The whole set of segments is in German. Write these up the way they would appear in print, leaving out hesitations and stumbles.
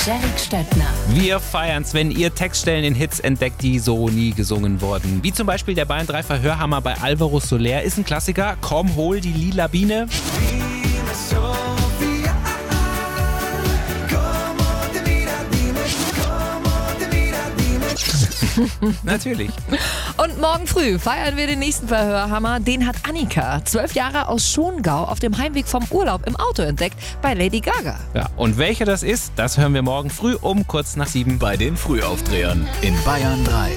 Derek Stöckner. Wir feiern's, wenn ihr Textstellen in Hits entdeckt, die so nie gesungen wurden. Wie zum Beispiel der Bayern 3 Verhörhammer bei Alvaro Soler ist ein Klassiker. Komm, hol die lila Biene. Natürlich. Und morgen früh feiern wir den nächsten Verhörhammer. Den hat Annika, 12 Jahre aus Schongau, auf dem Heimweg vom Urlaub im Auto entdeckt bei Lady Gaga. Ja, und welcher das ist, das hören wir morgen früh um kurz nach 7 bei den Frühaufdrehern in Bayern 3.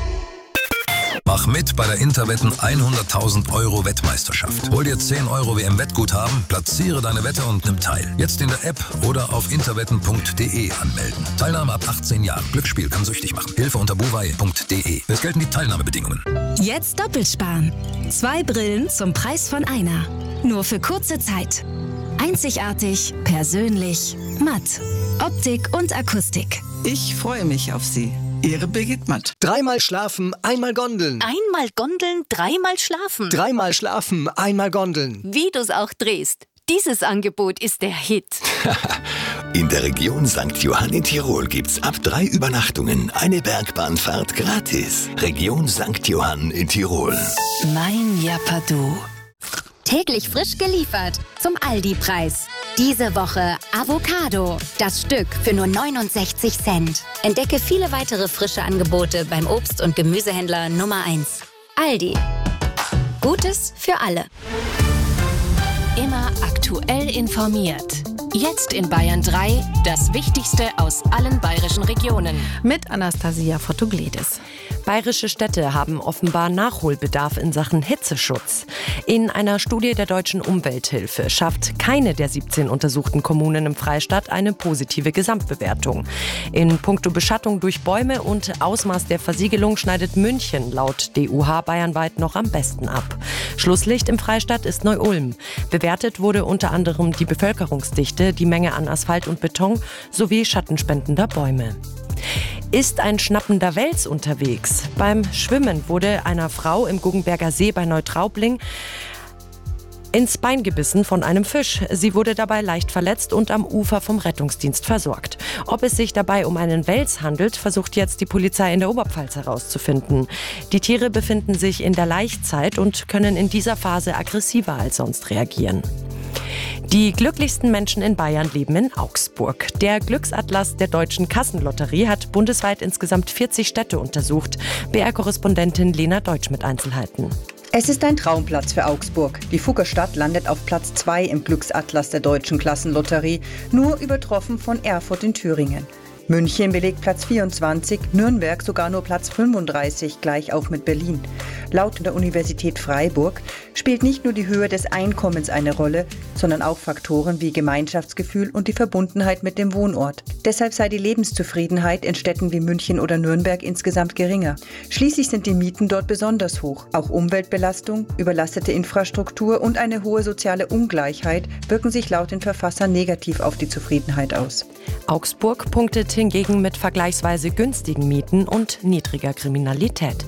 Mach mit bei der Interwetten 100.000 € Wettmeisterschaft. Hol dir 10 € WM-Wettguthaben, platziere deine Wette und nimm teil. Jetzt in der App oder auf interwetten.de anmelden. Teilnahme ab 18 Jahren. Glücksspiel kann süchtig machen. Hilfe unter buwei.de. Es gelten die Teilnahmebedingungen. Jetzt doppelsparen. 2 Brillen zum Preis von einer. Nur für kurze Zeit. Einzigartig, persönlich, matt. Optik und Akustik. Ich freue mich auf Sie. Ihre Birgit Matt. 3-mal schlafen, 1-mal Gondeln. 1-mal Gondeln, 3-mal schlafen. 3-mal schlafen, 1-mal Gondeln. Wie du's auch drehst. Dieses Angebot ist der Hit. In der Region St. Johann in Tirol gibt's ab 3 Übernachtungen eine Bergbahnfahrt gratis. Region St. Johann in Tirol. Mein Japadu. Täglich frisch geliefert zum Aldi-Preis. Diese Woche Avocado, das Stück für nur 69 Cent. Entdecke viele weitere frische Angebote beim Obst- und Gemüsehändler Nummer 1. Aldi. Gutes für alle. Immer aktuell informiert. Jetzt in Bayern 3 das Wichtigste aus allen bayerischen Regionen. Mit Anastasia Fotoglidis. Bayerische Städte haben offenbar Nachholbedarf in Sachen Hitzeschutz. In einer Studie der Deutschen Umwelthilfe schafft keine der 17 untersuchten Kommunen im Freistaat eine positive Gesamtbewertung. In puncto Beschattung durch Bäume und Ausmaß der Versiegelung schneidet München laut DUH bayernweit noch am besten ab. Schlusslicht im Freistaat ist Neu-Ulm. Bewertet wurde unter anderem die Bevölkerungsdichte, die Menge an Asphalt und Beton sowie schattenspendender Bäume. Ist ein schnappender Wels unterwegs? Beim Schwimmen wurde einer Frau im Guggenberger See bei Neutraubling ins Bein gebissen von einem Fisch. Sie wurde dabei leicht verletzt und am Ufer vom Rettungsdienst versorgt. Ob es sich dabei um einen Wels handelt, versucht jetzt die Polizei in der Oberpfalz herauszufinden. Die Tiere befinden sich in der Laichzeit und können in dieser Phase aggressiver als sonst reagieren. Die glücklichsten Menschen in Bayern leben in Augsburg. Der Glücksatlas der Deutschen Kassenlotterie hat bundesweit insgesamt 40 Städte untersucht. BR-Korrespondentin Lena Deutsch mit Einzelheiten. Es ist ein Traumplatz für Augsburg. Die Fugger Stadt landet auf Platz 2 im Glücksatlas der Deutschen Kassenlotterie, nur übertroffen von Erfurt in Thüringen. München belegt Platz 24, Nürnberg sogar nur Platz 35, gleich auf mit Berlin. Laut der Universität Freiburg spielt nicht nur die Höhe des Einkommens eine Rolle, sondern auch Faktoren wie Gemeinschaftsgefühl und die Verbundenheit mit dem Wohnort. Deshalb sei die Lebenszufriedenheit in Städten wie München oder Nürnberg insgesamt geringer. Schließlich sind die Mieten dort besonders hoch. Auch Umweltbelastung, überlastete Infrastruktur und eine hohe soziale Ungleichheit wirken sich laut den Verfassern negativ auf die Zufriedenheit aus. Augsburg punktet hingegen mit vergleichsweise günstigen Mieten und niedriger Kriminalität.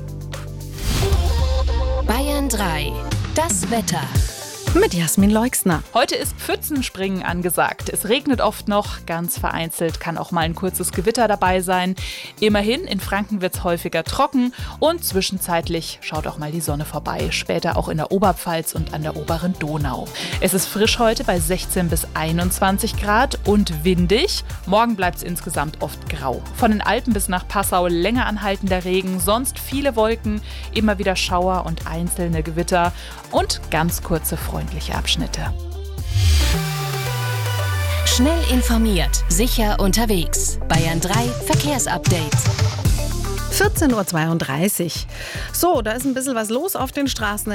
Bayern 3. Das Wetter. Mit Jasmin Leixner. Heute ist Pfützenspringen angesagt. Es regnet oft noch, ganz vereinzelt kann auch mal ein kurzes Gewitter dabei sein. Immerhin, in Franken wird es häufiger trocken und zwischenzeitlich schaut auch mal die Sonne vorbei. Später auch in der Oberpfalz und an der oberen Donau. Es ist frisch heute bei 16 bis 21 Grad und windig. Morgen bleibt es insgesamt oft grau. Von den Alpen bis nach Passau länger anhaltender Regen, sonst viele Wolken, immer wieder Schauer und einzelne Gewitter und ganz kurze freundliche Abschnitte. Schnell informiert, sicher unterwegs. Bayern 3 Verkehrsupdate. 14:32 Uhr. So, da ist ein bisschen was los auf den Straßen.